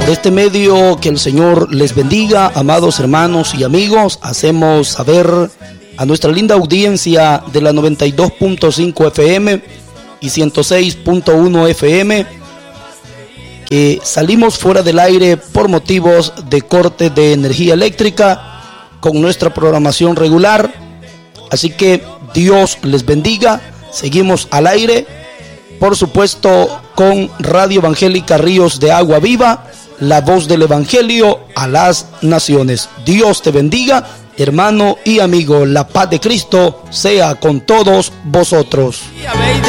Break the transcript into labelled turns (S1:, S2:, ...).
S1: este medio, que el Señor les bendiga, amados hermanos y amigos. Hacemos saber a nuestra linda audiencia de la 92.5 FM y 106.1 FM que salimos fuera del aire por motivos de corte de energía eléctrica con nuestra programación regular. Así que Dios les bendiga. Seguimos al aire, por supuesto, con Radio Evangélica Ríos de Agua Viva, la voz del Evangelio a las naciones. Dios te bendiga, hermano y amigo. La paz de Cristo sea con todos vosotros.